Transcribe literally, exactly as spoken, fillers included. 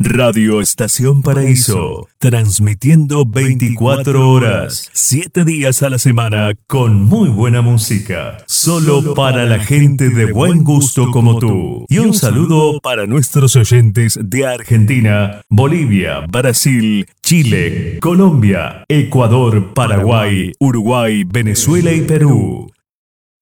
Radio Estación Paraíso, transmitiendo veinticuatro horas, siete días a la semana con muy buena música, solo para la gente de buen gusto como tú. Y un saludo para nuestros oyentes de Argentina, Bolivia, Brasil, Chile, Colombia, Ecuador, Paraguay, Uruguay, Venezuela y Perú.